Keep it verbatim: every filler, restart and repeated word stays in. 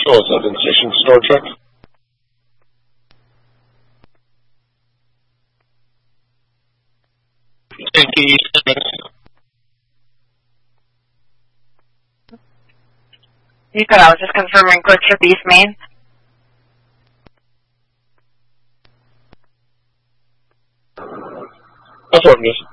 Control seven Station Star Trek. Yankee seven. You could, I was just confirming glitch for Beast Main. Affirmative.